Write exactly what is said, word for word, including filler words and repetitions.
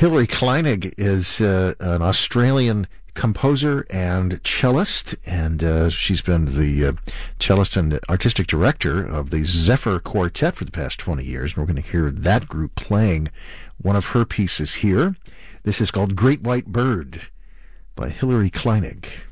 Hilary Kleinig is uh, an Australian composer and cellist, and uh, she's been the uh, cellist and artistic director of the Zephyr Quartet for the past twenty years, and we're going to hear that group playing one of her pieces here. This is called Great White Bird by Hilary Kleinig.